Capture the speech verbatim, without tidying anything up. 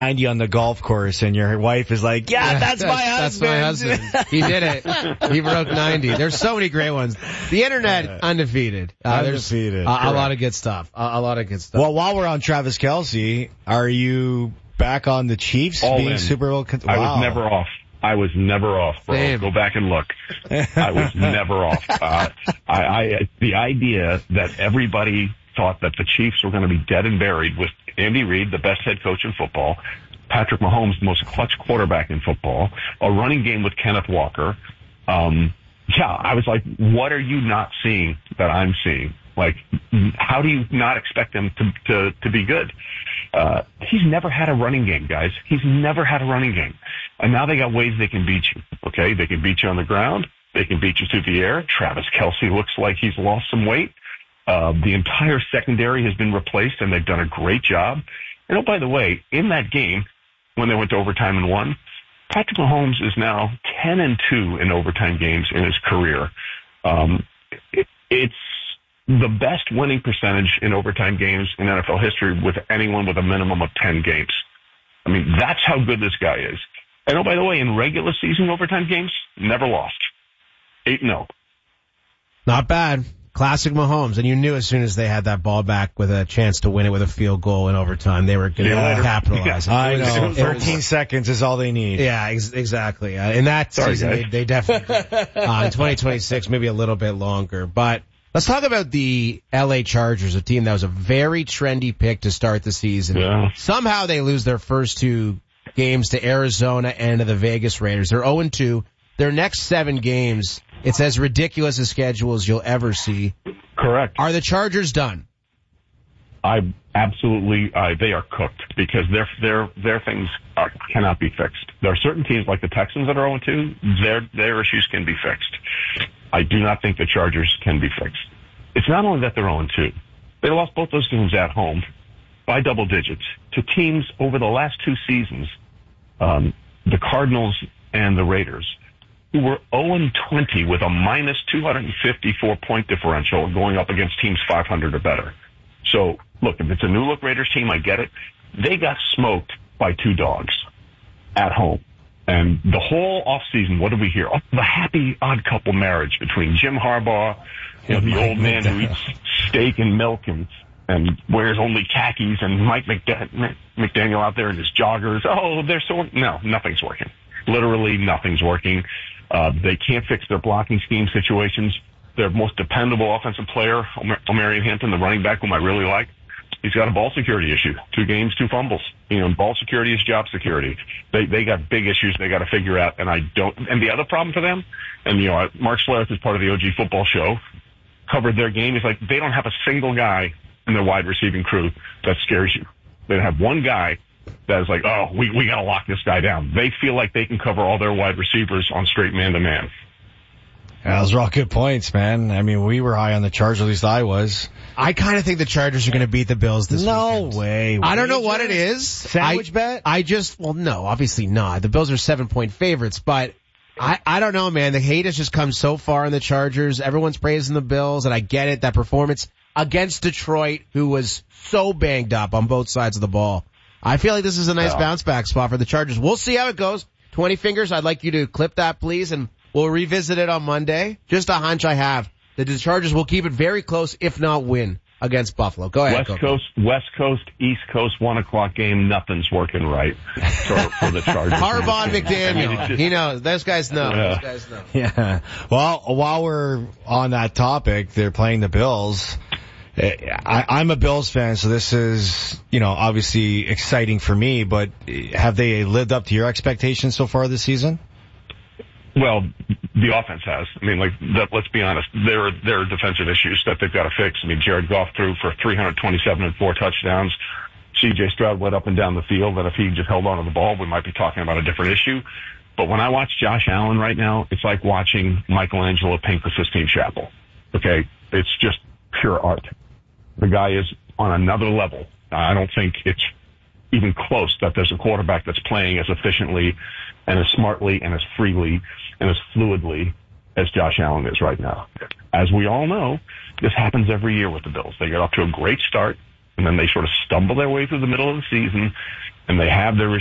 ninety on the golf course and your wife is like, yeah, that's my husband. That's my husband. He did it. He broke ninety. There's so many great ones. The internet, uh, undefeated. Uh, undefeated. There's a, a lot of good stuff. A, a lot of good stuff. Well, while we're on Travis Kelce, are you back on the Chiefs All being in. Super Bowl? Con- I wow. was never off. I was never off, bro. Same. Go back and look. I was never off. Uh, I, I, the idea that everybody thought that the Chiefs were going to be dead and buried with Andy Reid, the best head coach in football, Patrick Mahomes, the most clutch quarterback in football, a running game with Kenneth Walker. Um, yeah, I was like, what are you not seeing that I'm seeing? Like, how do you not expect them to, to, to be good? Uh, he's never had a running game, guys. He's never had a running game. And now they got ways they can beat you. Okay. They can beat you on the ground. They can beat you through the air. Travis Kelce looks like he's lost some weight. Uh, the entire secondary has been replaced and they've done a great job. And oh, by the way, in that game, when they went to overtime and won, Patrick Mahomes is now ten and two in overtime games in his career. Um, it, it's the best winning percentage in overtime games in N F L history with anyone with a minimum of ten games. I mean, that's how good this guy is. And oh, by the way, in regular season overtime games, never lost. eight and oh. Not bad. Classic Mahomes. And you knew as soon as they had that ball back with a chance to win it with a field goal in overtime, they were going to Yeah. capitalize. Yeah. I know. was- thirteen seconds is all they need. Yeah, ex- exactly. Uh, in that Sorry, season, they, guys. they definitely did. Uh, in twenty twenty-six, maybe a little bit longer. But let's talk about the L A Chargers, a team that was a very trendy pick to start the season. Yeah. Somehow they lose their first two games to Arizona and to the Vegas Raiders. They're oh and two. Their next seven games, it's as ridiculous a schedule as you'll ever see. Correct. Are the Chargers done? I absolutely, uh, they are cooked because their their their things are, cannot be fixed. There are certain teams like the Texans that are oh and two. Their their issues can be fixed. I do not think the Chargers can be fixed. It's not only that they're oh and two. They lost both those games at home by double digits to teams over the last two seasons, um, the Cardinals and the Raiders, who were oh and twenty with a minus two hundred fifty-four point differential going up against teams five hundred or better. So, look, if it's a new-look Raiders team, I get it. They got smoked by two dogs at home. And the whole offseason, what did we hear? Oh, the happy odd couple marriage between Jim Harbaugh, you know, the old man who eats steak and milk and, and wears only khakis, and Mike McDa- McDaniel out there in his joggers. Oh, they're so... No, nothing's working. Literally nothing's working. Uh, they can't fix their blocking scheme situations. Their most dependable offensive player, Omarion Hampton, the running back, whom I really like, he's got a ball security issue. Two games, two fumbles. You know, ball security is job security. They they got big issues they got to figure out, and I don't. And the other problem for them, and you know, Mark Schlereth is part of the O G Football Show, covered their game. Is like they don't have a single guy in their wide receiving crew that scares you. They have one guy that is like, oh, we we got to lock this guy down. They feel like they can cover all their wide receivers on straight man to man. Yeah, those are all good points, man. I mean, we were high on the Chargers, at least I was. I kind of think the Chargers are going to beat the Bills this No weekend. way. I don't know Wager? what it is. Sandwich I, bet? I just, well, no, obviously not. The Bills are seven point favorites, but I, I don't know, man. The hate has just come so far in the Chargers. Everyone's praising the Bills, and I get it. That performance against Detroit, who was so banged up on both sides of the ball. I feel like this is a nice Yeah. bounce back spot for the Chargers. We'll see how it goes. twenty fingers. I'd like you to clip that, please, and we'll revisit it on Monday. Just a hunch I have that the Chargers will keep it very close, if not win, against Buffalo. Go ahead. West Coco. Coast, West Coast, East Coast, one o'clock game. Nothing's working right for, for the Chargers. Harbaugh and I mean, McDaniel. it's He knows. Those guys know. Yeah. Those guys know. Yeah. Well, while we're on that topic, they're playing the Bills. I, I'm a Bills fan, so this is, you know, obviously exciting for me, but have they lived up to your expectations so far this season? Well, the offense has. I mean, like, that, let's be honest. There are, there are defensive issues that they've got to fix. I mean, Jared Goff threw for three hundred twenty-seven and four touchdowns. C J Stroud went up and down the field, that if he just held on to the ball, we might be talking about a different issue. But when I watch Josh Allen right now, it's like watching Michelangelo paint the Sistine Chapel. Okay? It's just pure art. The guy is on another level. I don't think it's even close that there's a quarterback that's playing as efficiently and as smartly and as freely and as fluidly as Josh Allen is right now. As we all know, this happens every year with the Bills. They get off to a great start, and then they sort of stumble their way through the middle of the season, and they have their